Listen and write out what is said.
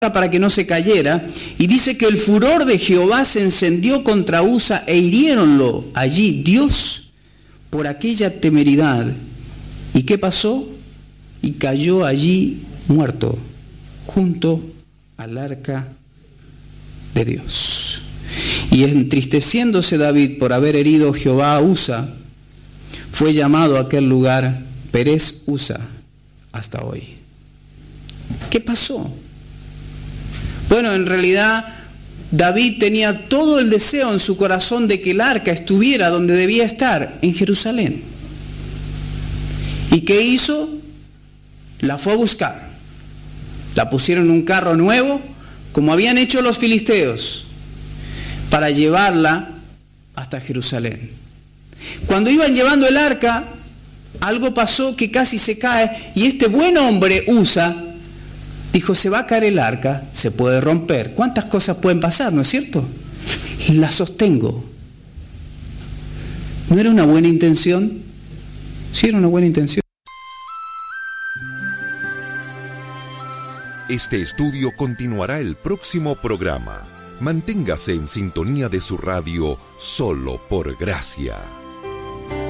para que no se cayera, y dice que el furor de Jehová se encendió contra Usa e hiriéronlo allí Dios por aquella temeridad. ¿Y qué pasó? Y cayó allí muerto junto al arca de Dios. Y entristeciéndose David por haber herido Jehová a Usa, fue llamado a aquel lugar Perez Usa hasta hoy. ¿Qué pasó? Bueno, en realidad David tenía todo el deseo en su corazón de que el arca estuviera donde debía estar, en Jerusalén. ¿Y qué hizo? La fue a buscar. La pusieron en un carro nuevo, como habían hecho los filisteos, para llevarla hasta Jerusalén. Cuando iban llevando el arca, algo pasó que casi se cae, y este buen hombre, Usa, dijo, se va a caer el arca, se puede romper. ¿Cuántas cosas pueden pasar, no es cierto? La sostengo. ¿No era una buena intención? Sí, era una buena intención. Este estudio continuará el próximo programa. Manténgase en sintonía de su radio Solo por Gracia.